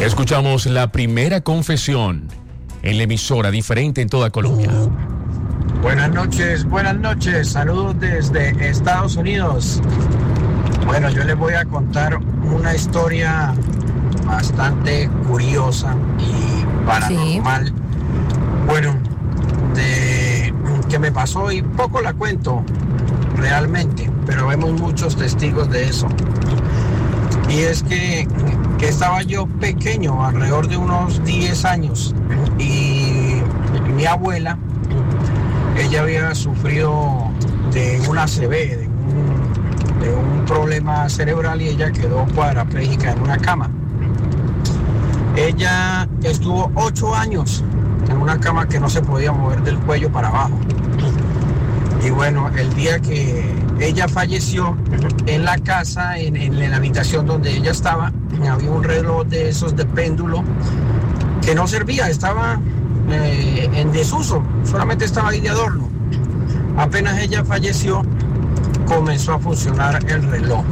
Escuchamos la primera confesión en la emisora diferente en toda Colombia. Buenas noches, saludos desde Estados Unidos. Bueno, yo les voy a contar una historia bastante curiosa y paranormal. Sí. Bueno, de que me pasó y poco la cuento realmente, pero vemos muchos testigos de eso. Y es que estaba yo pequeño, alrededor de unos 10 años, y mi abuela, ella había sufrido de un ACV, de un problema cerebral, y ella quedó cuadraplégica en una cama. Ella estuvo 8 años en una cama que no se podía mover del cuello para abajo. Y bueno, el día que ella falleció, en la casa, en la habitación donde ella estaba, había un reloj de esos de péndulo que no servía, estaba en desuso, solamente estaba ahí de adorno. Apenas ella falleció, comenzó a funcionar el reloj.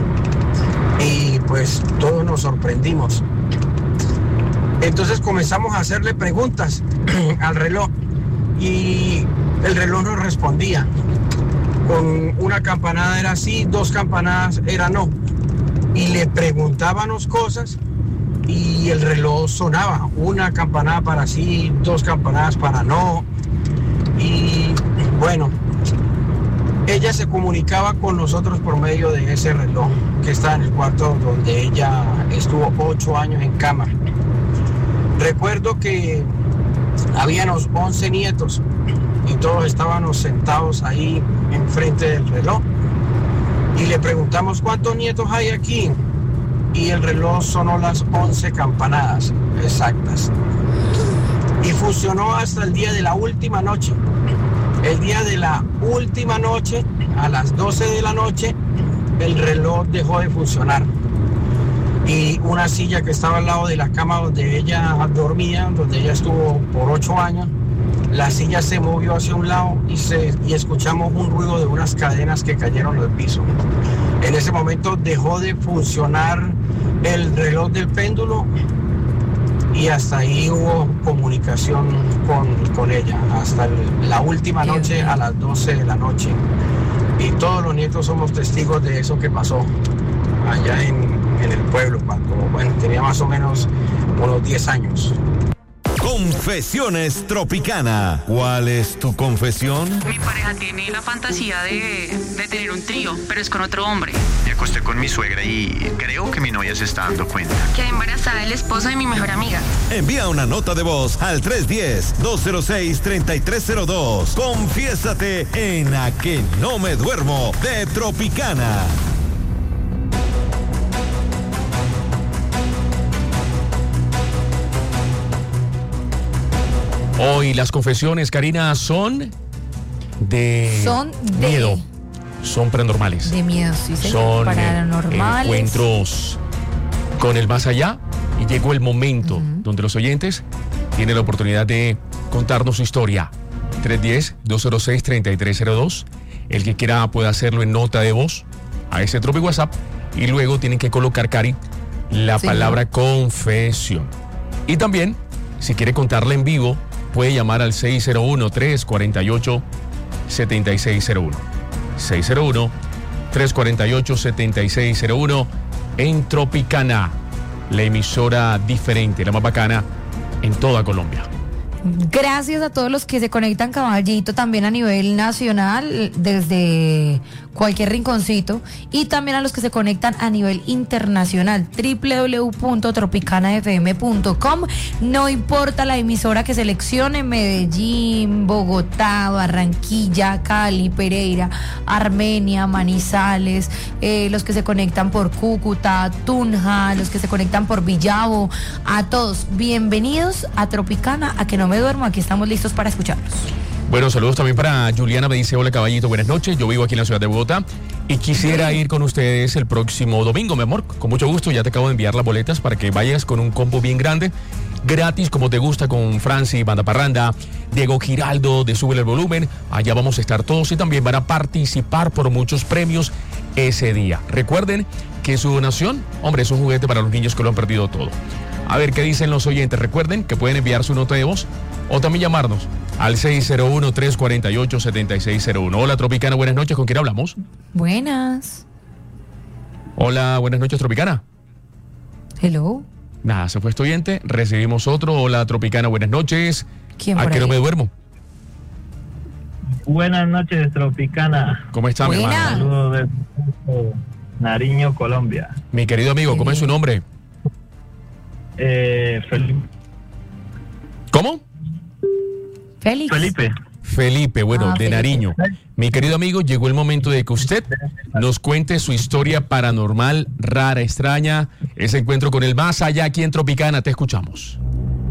Y pues todos nos sorprendimos. Entonces comenzamos a hacerle preguntas al reloj y el reloj no respondía. Con una campanada era sí, 2 campanadas era no. Y le preguntábamos cosas y el reloj sonaba. Una campanada para sí, 2 campanadas para no. Y bueno, ella se comunicaba con nosotros por medio de ese reloj que está en el cuarto donde ella estuvo 8 años en cama. Recuerdo que habíamos 11 nietos y todos estábamos sentados ahí enfrente del reloj y le preguntamos ¿cuántos nietos hay aquí? Y el reloj sonó las 11 campanadas exactas y funcionó hasta el día de la última noche. El día de la última noche, a las 12 de la noche, el reloj dejó de funcionar. Y una silla que estaba al lado de la cama donde ella dormía, donde ella estuvo por 8 años, la silla se movió hacia un lado y escuchamos un ruido de unas cadenas que cayeron del piso. En ese momento dejó de funcionar el reloj del péndulo y hasta ahí hubo comunicación con ella, hasta la última noche a las 12 de la noche. Y todos los nietos somos testigos de eso que pasó allá en el pueblo, cuando tenía más o menos unos 10 años. Confesiones Tropicana. ¿Cuál es tu confesión? Mi pareja tiene la fantasía de tener un trío, pero es con otro hombre. Me acosté con mi suegra y creo que mi novia se está dando cuenta. Quedé embarazada del esposo de mi mejor amiga. Envía una nota de voz al 310-206-3302. Confiésate en A Que No Me Duermo de Tropicana. Hoy las confesiones, Karina, son de miedo, son paranormales. De miedo, sí, son paranormales. Encuentros con el más allá. Y llegó el momento donde los oyentes tienen la oportunidad de contarnos su historia. 310-206-3302. El que quiera puede hacerlo en nota de voz a ese Tropi WhatsApp. Y luego tienen que colocar, Cari, la palabra confesión. Y también, si quiere contarla en vivo, puede llamar al 601-348-7601. 601-348-7601 en Tropicana, la emisora diferente, la más bacana en toda Colombia. Gracias a todos los que se conectan, caballito, también a nivel nacional, desde cualquier rinconcito, y también a los que se conectan a nivel internacional, www.tropicanafm.com. No importa la emisora que seleccione, Medellín, Bogotá, Barranquilla, Cali, Pereira, Armenia, Manizales, los que se conectan por Cúcuta, Tunja, los que se conectan por Villavo, a todos, bienvenidos a Tropicana, a Que No Me Duermo, aquí estamos listos para escucharlos. Bueno, saludos también para Juliana, me dice: hola caballito, buenas noches, yo vivo aquí en la ciudad de Bogotá y quisiera ir con ustedes el próximo domingo, mi amor, con mucho gusto, ya te acabo de enviar las boletas para que vayas con un combo bien grande, gratis como te gusta, con Franci, Banda Parranda, Diego Giraldo de Súbele el Volumen, allá vamos a estar todos y también van a participar por muchos premios ese día. Recuerden que su donación, hombre, es un juguete para los niños que lo han perdido todo. A ver qué dicen los oyentes. Recuerden que pueden enviar su nota de voz o también llamarnos al 601-348-7601. Hola, Tropicana, buenas noches. ¿Con quién hablamos? Buenas. Hola, buenas noches, Tropicana. Hello. Nada, se fue este oyente. Recibimos otro. Hola, Tropicana, buenas noches. ¿Quién ¿A por qué no ahí? me duermo? Buenas noches, Tropicana. ¿Cómo está, mi Buena. hermano? Saludos desde Nariño, Colombia. Mi querido amigo, ¿cómo es su nombre? Felipe. ¿Cómo? Félix. Felipe, bueno, de Felipe. Nariño. Mi querido amigo, llegó el momento de que usted nos cuente su historia paranormal, rara, extraña, ese encuentro con el más allá aquí en Tropicana. Te escuchamos.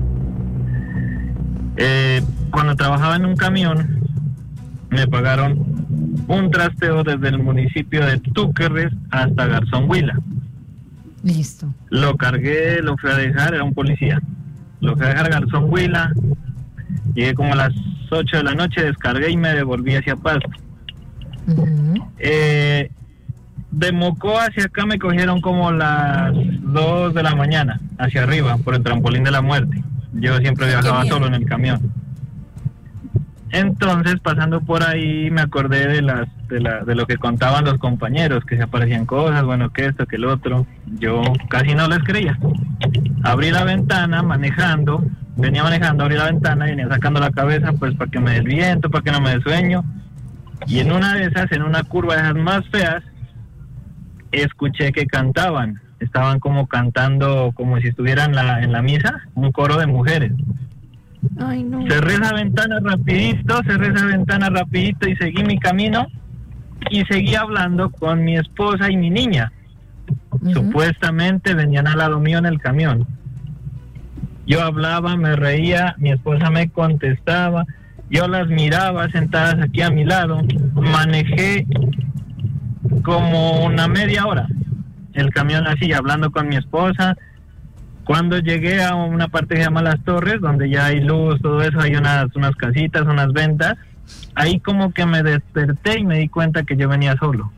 Cuando trabajaba en un camión, me pagaron un trasteo desde el municipio de Túquerres hasta Garzón Huila. Listo. Lo cargué, lo fui a dejar, era un policía. Lo fui a dejar a Garzón Huila. Llegué como a las 8 de la noche, descargué y me devolví hacia Pasto. Ujú. De Mocó hacia acá me cogieron como las 2 de la mañana, hacia arriba, por el trampolín de la muerte. Yo siempre viajaba miedo. solo en el camión. Entonces, pasando por ahí, me acordé de lo que contaban los compañeros, que se aparecían cosas, bueno, que esto, que el otro. Yo casi no les creía. Abrí la ventana venía manejando, abrí la ventana y venía sacando la cabeza, pues para que me dé el viento, para que no me dé sueño. Y en una de esas, en una curva de esas más feas, escuché que cantaban. Estaban como cantando, como si estuvieran en la misa, un coro de mujeres. Ay, no. Cerré esa ventana rapidito y seguí mi camino y seguí hablando con mi esposa y mi niña. Ujú. Supuestamente venían al lado mío en el camión. Yo hablaba, me reía, mi esposa me contestaba, yo las miraba sentadas aquí a mi lado. Manejé como una media hora el camión así, hablando con mi esposa. Cuando llegué a una parte que se llama Las Torres, donde ya hay luz, todo eso, hay unas casitas, unas ventas, ahí como que me desperté y me di cuenta que yo venía solo.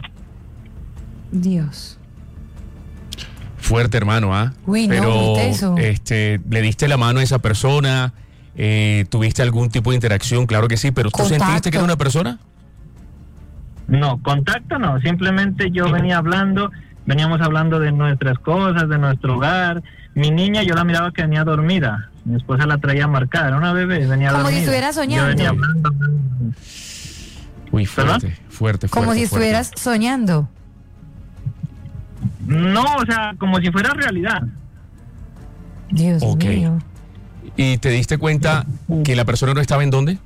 Dios. Fuerte, hermano, ¿ah? Uy, no, Pero, muy teso. ¿le diste la mano a esa persona? ¿Tuviste algún tipo de interacción? Claro que sí, pero ¿tú Contacto. sentiste que era una persona? No, contacto no, simplemente yo veníamos hablando de nuestras cosas, de nuestro hogar. Mi niña, yo la miraba que venía dormida. Mi esposa la traía marcada, era una bebé, venía Como dormida. si estuviera soñando. Yo venía hablando. Uy, fuerte, ¿Perdón? fuerte. Como si fuerte. estuvieras soñando. No, o sea, como si fuera realidad. Dios Ok. mío. ¿Y te diste cuenta que la persona no estaba en dónde?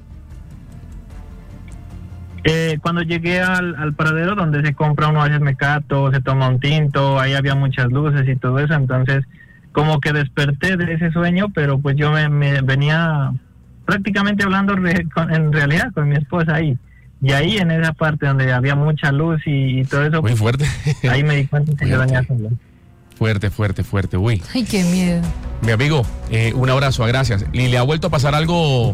Cuando llegué al paradero donde se compra uno a veces mecato, se toma un tinto, ahí había muchas luces y todo eso, entonces como que desperté de ese sueño, pero pues yo me venía prácticamente hablando en realidad con mi esposa ahí. Y ahí en esa parte donde había mucha luz y todo eso, Muy fuerte. ahí me di cuenta que yo venía solo. Fuerte. Uy. Ay, qué miedo. Mi amigo, un abrazo, gracias. ¿Y le ha vuelto a pasar algo